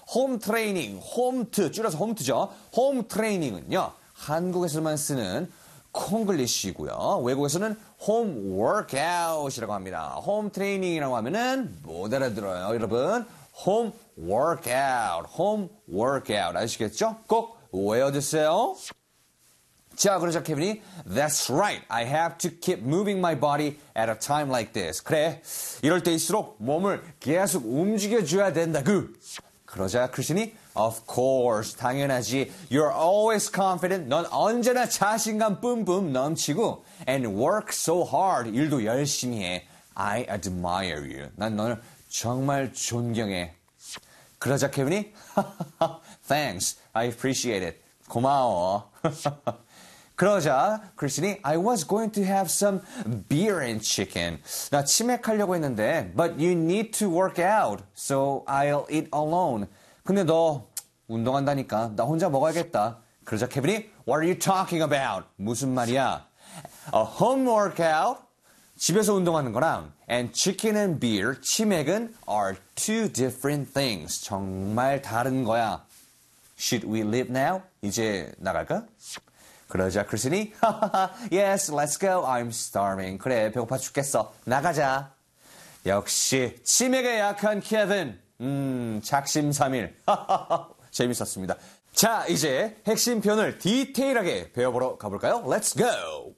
홈 트레이닝, 홈트, 줄여서 홈트죠. 홈 트레이닝은요, 한국에서만 쓰는 콩글리시고요. 외국에서는 홈 워크아웃이라고 합니다. 홈 트레이닝이라고 하면은 못 알아들어요, 여러분. 홈 워크아웃, 홈 워크아웃 아시겠죠? 꼭 외워주세요. 자, 그러자 케빈이 That's right. I have to keep moving my body at a time like this. 그래, 이럴 때일수록 몸을 계속 움직여줘야 된다구. 그러자 크리스틴이 Of course, 당연하지. You're always confident. 넌 언제나 자신감 뿜뿜 넘치고 And work so hard. 일도 열심히 해. I admire you. 난 너를 정말 존경해. 그러자 케빈이 Thanks. I appreciate it. 고마워. 그러자 크리스틴이 I was going to have some beer and chicken. 나 치맥하려고 했는데 But you need to work out. So I'll eat alone. 근데 너 운동한다니까 나 혼자 먹어야겠다. 그러자 케빈이 What are you talking about? 무슨 말이야? A home workout? 집에서 운동하는 거랑 and chicken and beer, 치맥은 are two different things. 정말 다른 거야. Should we leave now? 이제 나갈까? 그러자 크리스틴이 Yes, let's go. I'm starving. 그래, 배고파 죽겠어. 나가자. 역시 치맥에 약한 케빈. 작심삼일. 재밌었습니다. 자, 이제 핵심 표현을 디테일하게 배워보러 가볼까요? Let's go.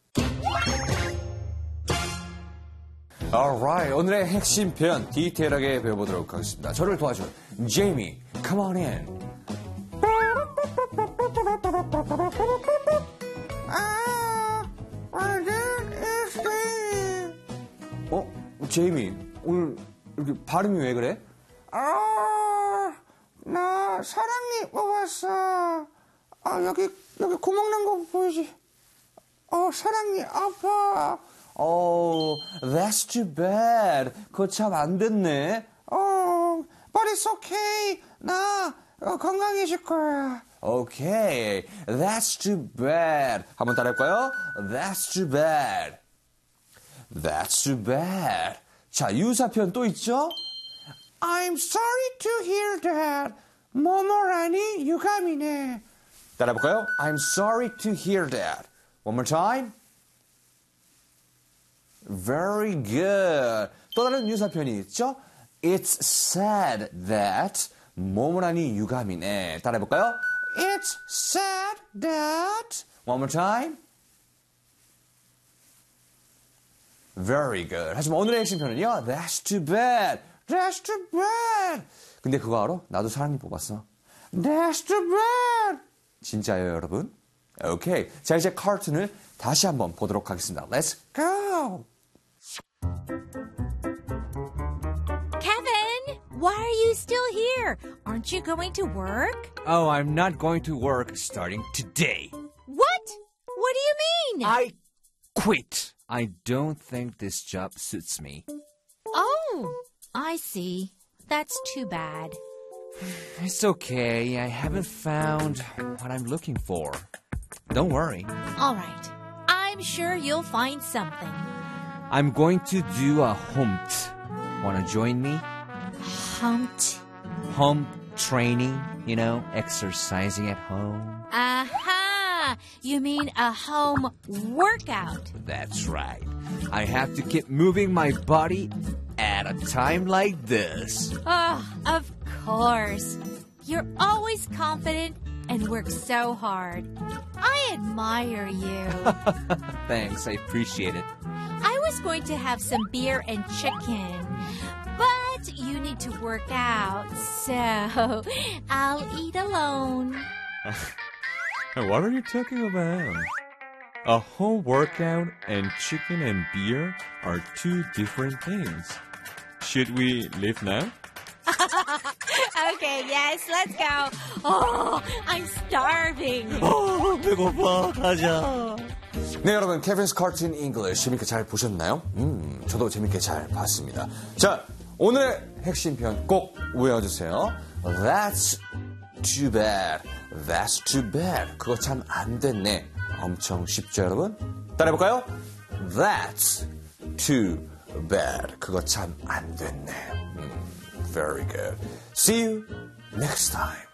Alright, 오늘의 핵심 표현 디테일하게 배워보도록 하겠습니다. 저를 도와준 제이미, come on in. 제이미, 오늘 이렇게 발음이 왜 그래? 나 사랑니 뽑았어. 여기 구멍 난 거 보이지? 사랑니 아파. That's too bad. 그거 참 안 됐네. But it's okay. 나 건강해질 거야. Okay, that's too bad. 한번 따라해볼까요? That's too bad. That's too bad. 자, 유사 표현 또 있죠? I'm sorry to hear that. 뭐뭐라니 유감이네. 따라해볼까요? I'm sorry to hear that. One more time. Very good. 또 다른 유사 표현이 있죠? It's sad that 뭐뭐라니 유감이네. 따라해볼까요? It's sad that. One more time. Very good. 하지만 오늘의 핵심 표현은요. That's too bad. That's too bad. 근데 그거 알아? 나도 사랑니 뽑았어. That's too bad. 진짜예요, 여러분? 오케이. 자, 이제 카툰을 다시 한번 보도록 하겠습니다. Let's go. Kevin, why are you still here? Aren't you going to work? Oh, I'm not going to work starting today. What? What do you mean? I quit. I don't think this job suits me. Oh, I see. That's too bad. It's okay. I haven't found what I'm looking for. Don't worry. All right. I'm sure you'll find something. I'm going to do a humped. Want to join me? Humped. Home training, you know, exercising at home. Aha! You mean a home workout. That's right. I have to keep moving my body at a time like this. Oh, of course. You're always confident and work so hard. I admire you. Thanks, I appreciate it. I was going to have some beer and chicken, but you need to work out, so I'll eat alone. What are you talking about? A home workout and chicken and beer are two different things. Should we leave now? Okay, yes, let's go. Oh, I'm starving. 배고파. 가자. 네, 여러분, 케빈's Cartoon English 재밌게 잘 보셨나요? 저도 재밌게 잘 봤습니다. 자, 오늘의 핵심 표현 꼭 외워주세요. That's too bad. That's too bad. 그거 참 안 됐네. 엄청 쉽죠, 여러분? 따라해볼까요? That's too bad. 그거 참 안 됐네. Very good. See you next time.